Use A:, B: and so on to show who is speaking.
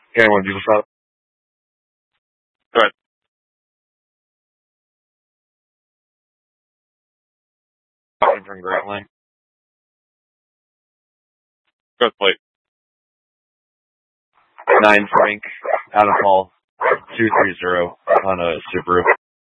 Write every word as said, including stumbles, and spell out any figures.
A: Yeah, I want to do what's up. Good. Talking from Great Lake. Good plate. Nine Frank, Adam Hall, two three zero on a Subaru.